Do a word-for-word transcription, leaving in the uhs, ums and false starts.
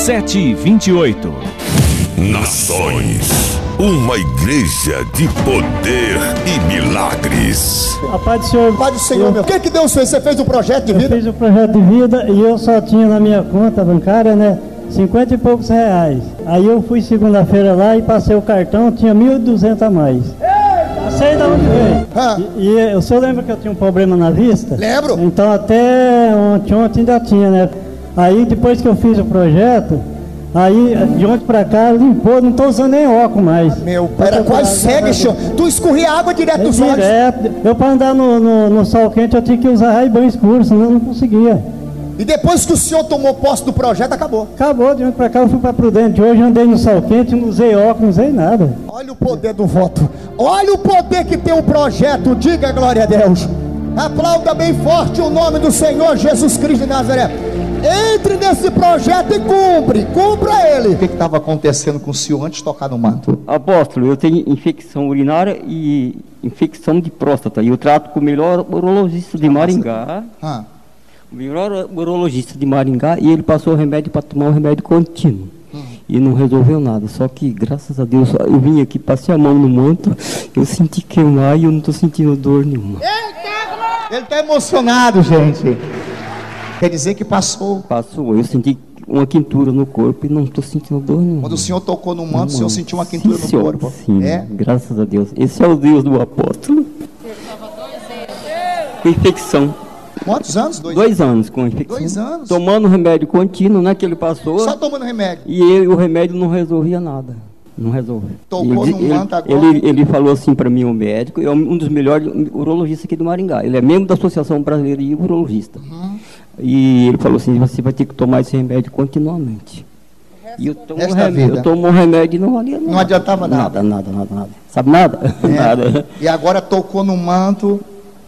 sete e vinte e oito. Nações, uma igreja de poder e milagres. A paz do Senhor. Pai do Senhor, eu, meu. O que que Deus fez? Você fez um projeto de vida? Eu fiz o projeto de vida e eu só tinha na minha conta bancária, né, cinquenta e poucos reais. Aí eu fui segunda-feira lá e passei o cartão, tinha mil e duzentos a mais. Não sei de onde veio. Ah. E, e o senhor lembra que eu tinha um problema na vista? Lembro. Então até ontem, ontem ainda tinha, né? Aí depois que eu fiz o projeto, aí de ontem pra cá limpou, não tô usando nem óculos mais. Meu pai, era quase cego, senhor. Tu escorria água direto dos olhos. Direto. Eu para andar no, no, no sol quente eu tinha que usar Ray-Ban escuro, senão eu não conseguia. E depois que o senhor tomou posse do projeto, acabou. Acabou, de ontem pra cá eu fui pra Prudente. Hoje andei no sol quente, não usei óculos, não usei nada. Olha o poder do voto. Olha o poder que tem o projeto. Diga glória a Deus. Aplauda bem forte o nome do Senhor Jesus Cristo de Nazaré. Entre nesse projeto e cumpre, cumpra ele. O que estava acontecendo com o senhor antes de tocar no manto? Apóstolo, eu tenho infecção urinária e infecção de próstata. E eu trato com o melhor urologista de Maringá. Ah. O melhor urologista de Maringá. E ele passou o remédio para tomar um remédio contínuo. Hum. E não resolveu nada. Só que, graças a Deus, eu vim aqui, passei a mão no manto. Eu senti queimar e eu não estou sentindo dor nenhuma. Ele está emocionado, gente. Quer dizer que passou. Passou. Eu senti uma quentura no corpo e não estou sentindo dor nenhuma. Quando o senhor tocou no manto, o senhor sentiu uma quentura sim, no senhor, corpo? Sim, é? Graças a Deus. Esse é o Deus do apóstolo. Com infecção. Quantos anos? Dois, Dois anos com infecção. Dois anos? Tomando remédio contínuo, né, que ele passou. Só tomando remédio? E ele, o remédio não resolvia nada. Não resolve. Tocou ele, no ele, manto agora? Ele, ele falou assim para mim, o médico, é um dos melhores urologistas aqui do Maringá. Ele é membro da Associação Brasileira de Urologista. Uhum. E ele falou assim, você vai ter que tomar esse remédio continuamente. E eu tomo, um remédio, eu tomo um remédio e não valia nada. Não adiantava nada? Nada, nada, nada, nada. Sabe nada? É. Nada. E agora tocou no manto,